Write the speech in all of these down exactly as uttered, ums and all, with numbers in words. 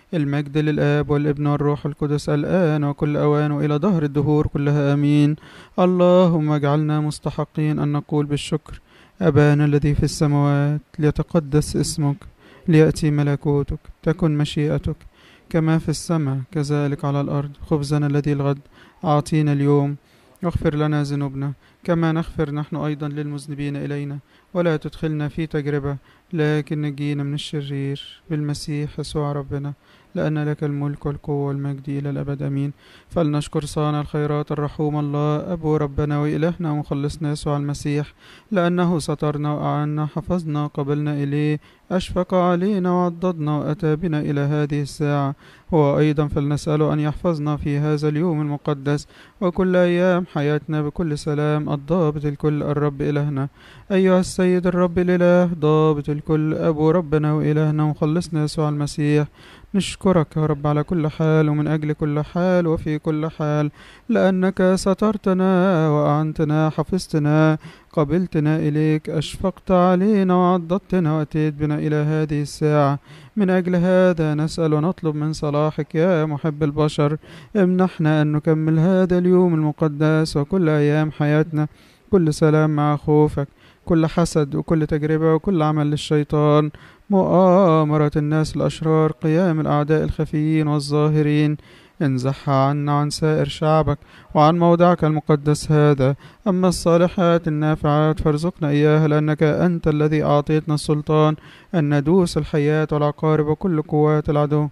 المجد للآب والابن والروح القدس الآن وكل أوان وإلى دهر الدهور كلها آمين. اللهم اجعلنا مستحقين أن نقول بالشكر: أبانا الذي في السماوات، ليتقدس اسمك، ليأتي ملكوتك، تكن مشيئتك كما في السماء كذلك على الأرض. خبزنا الذي الغد أعطينا اليوم، واغفر لنا ذنوبنا كما نغفر نحن أيضا للمذنبين إلينا، ولا تدخلنا في تجربة لكن نجينا من الشرير، بالمسيح يسوع ربنا، لأن لك الملك والقوة والمجد إلى الأبد آمين. فلنشكر صانع الخيرات الرحوم الله أبو ربنا وإلهنا ومخلصنا يسوع المسيح، لأنه سترنا وأعنا، حفظنا قبلنا إليه، أشفق علينا وعضدنا وأتى بنا إلى هذه الساعة. هو أيضا فلنسأله أن يحفظنا في هذا اليوم المقدس وكل أيام حياتنا بكل سلام، الضابط الكل الرب إلهنا. أيها السيد الرب الإله ضابط الكل أبو ربنا وإلهنا ومخلصنا يسوع المسيح، نشكرك يا رب على كل حال ومن أجل كل حال وفي كل حال، لأنك سترتنا وأعنتنا، حفظتنا، قبلتنا إليك، أشفقت علينا وعضدتنا وأتيت بنا إلى هذه الساعة. من أجل هذا نسأل ونطلب من صلاحك يا محب البشر، امنحنا أن نكمل هذا اليوم المقدس وكل أيام حياتنا كل سلام مع خوفك، كل حسد وكل تجربة وكل عمل للشيطان، مؤامرة الناس الأشرار، قيام الأعداء الخفيين والظاهرين، انزحها عنا عن سائر شعبك وعن موضعك المقدس هذا. أما الصالحات النافعات فارزقنا إياها، لأنك أنت الذي أعطيتنا السلطان أن ندوس الحياة والعقارب وكل قوات العدو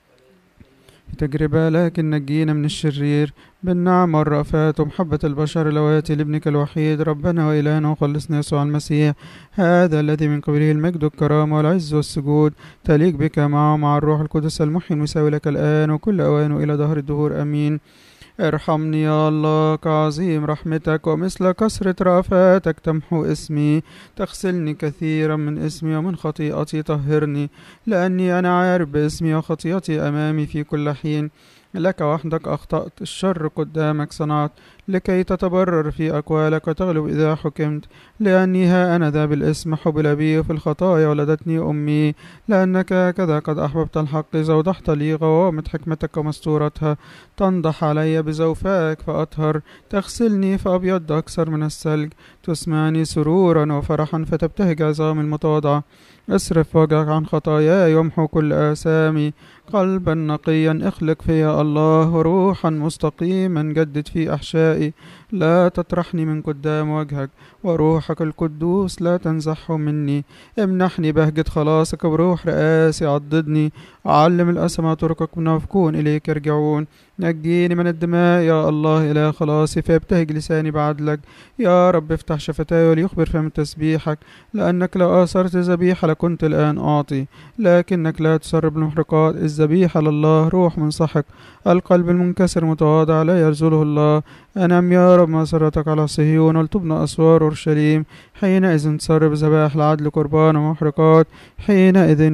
في تجربة، لكن نجينا من الشرير بالنعمة والرأفات ومحبة البشر اللواتي لابنك الوحيد ربنا وإلهنا وخلصنا يسوع المسيح، هذا الذي من قبله المجد والكرامة والعز والسجود، تليق بك معه مع الروح القدس المحيي المساوي لك الآن وكل أوان وإلى دهر الدهور آمين. ارحمني يا الله كعظيم رحمتك، ومثل كثرة رأفاتك تمحو اسمي، تغسلني كثيرا من اسمي ومن خطيئتي طهرني، لأني أنا عارف باسمي وخطيئتي أمامي في كل حين. لك وحدك أخطأت، الشر قدامك صنعت، لكي تتبرر في أقوالك وتغلب إذا حكمت. لأني ها أنا ذا بالاسم حبل بي، وفي الخطايا ولدتني أمي، لأنك هكذا قد أحببت الحق زودحت لي غوامة حكمتك ومستورتها. تنضح علي بزوفائك فأطهر، تغسلني فأبيض أكثر من الثلج، تسمعني سرورا وفرحا فتبتهج عظام المتواضعة. اصرف وجهك عن خطاياي وامحو كل آثامي، قلبا نقيا اخلق فيا الله، وروحا مستقيما جدد في أحشائي. لا تطرحني من قدام وجهك، وروحك القدوس لا تنزحه مني. امنحني بهجة خلاصك بروح رئاسي، عضدني وعلم الأسمى طرقك، منافقون إليك يرجعون. نجيني من الدماء يا الله إلى خلاصي، فيبتهج لساني بعدلك. يا رب افتح شفتاي وليخبر فم تسبيحك، لأنك لو آثرت ذبيحة لكنت الآن أعطي، لكنك لا تسرب المحرقات. الذبيحة لله روح منسحق، القلب المنكسر متواضع لا يرزله الله. أنم يا رب مسرتك على صهيون، ولتبنى أسوار أورشليم. حينئذ تسرب ذبائح العدل قربان ومحرقات، حينئذ